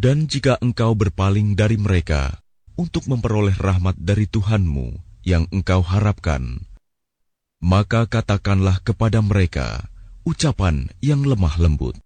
Dan jika engkau berpaling dari mereka untuk memperoleh rahmat dari Tuhanmu yang engkau harapkan, maka katakanlah kepada mereka ucapan yang lemah lembut.